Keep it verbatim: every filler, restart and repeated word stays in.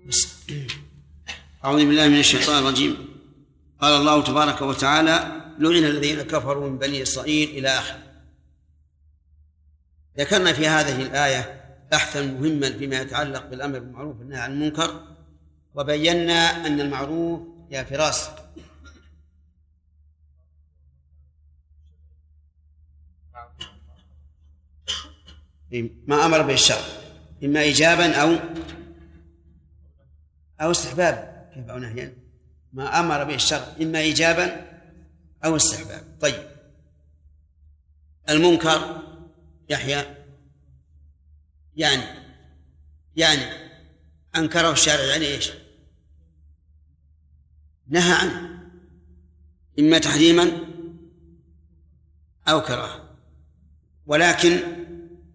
أعوذ بالله من الشيطان الرجيم. قال الله تبارك وتعالى: لعن الذين كفروا من بني إسرائيل إلى آخره. ذكرنا في هذه الآية بحثا مهما فيما يتعلق بالأمر بالمعروف والنهي عن المنكر، وبينا أن المعروف يا فراس ما أمر به الشرع إما إيجابا أو أو استحبابا. كيف أو نهيا؟ ما أمر به الشرع إما إيجابا أو استحبابا. طيب، المنكر يحيى يعني يعني أنكره الشارع، يعني إيش؟ نهى عنه إما تحريما أو كراهة، ولكن